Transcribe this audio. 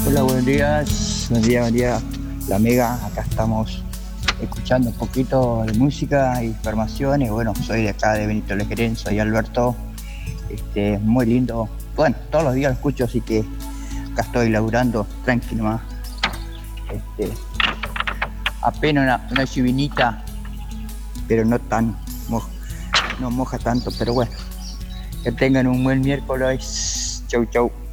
Hola, buenos días, buen día, la Mega. Acá estamos escuchando un poquito de música y informaciones. Bueno, soy de acá de Benito Lequerén, soy Alberto. Muy lindo. Bueno, todos los días lo escucho, así que acá estoy laburando tranquilo más. Este, Apenas una lluvinita, pero no tan, no moja tanto, pero bueno, que tengan un buen miércoles. Chau, chau.